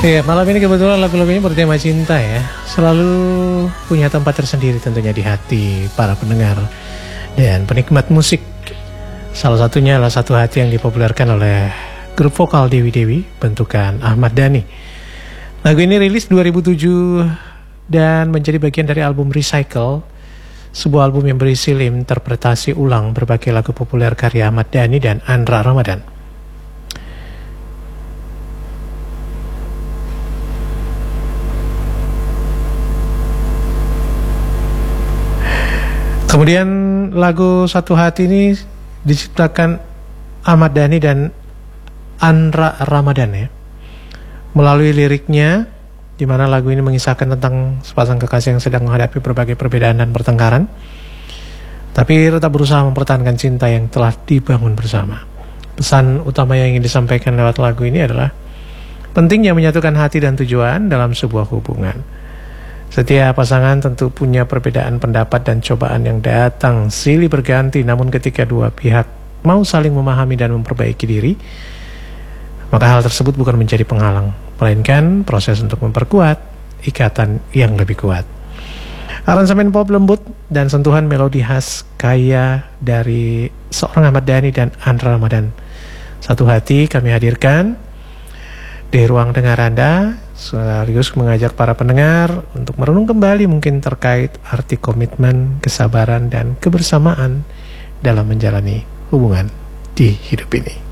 Iya, malam ini kebetulan lagu-lagunya bertema cinta ya. Selalu punya tempat tersendiri tentunya di hati para pendengar dan penikmat musik. Salah satunya adalah Satu Hati yang dipopulerkan oleh grup vokal Dewi Dewi bentukan Ahmad Dhani. Lagu ini rilis 2007 dan menjadi bagian dari album Recycle, sebuah album yang berisi interpretasi ulang berbagai lagu populer karya Ahmad Dhani dan Andra Ramadan. Kemudian lagu Satu Hati ini diciptakan Ahmad Dhani dan Andra Ramadan ya. Melalui liriknya, di mana lagu ini mengisahkan tentang sepasang kekasih yang sedang menghadapi berbagai perbedaan dan pertengkaran, tapi tetap berusaha mempertahankan cinta yang telah dibangun bersama. Pesan utama yang ingin disampaikan lewat lagu ini adalah pentingnya menyatukan hati dan tujuan dalam sebuah hubungan. Setiap pasangan tentu punya perbedaan pendapat dan cobaan yang datang silih berganti, namun ketika dua pihak mau saling memahami dan memperbaiki diri, maka hal tersebut bukan menjadi penghalang, melainkan proses untuk memperkuat ikatan yang lebih kuat. Aransemen pop lembut dan sentuhan melodi khas kaya dari seorang Ahmad Dhani dan Andra Ramadan. Satu Hati kami hadirkan di ruang dengar Anda, sekaligus mengajak para pendengar untuk merenung kembali mungkin terkait arti komitmen, kesabaran, dan kebersamaan dalam menjalani hubungan di hidup ini.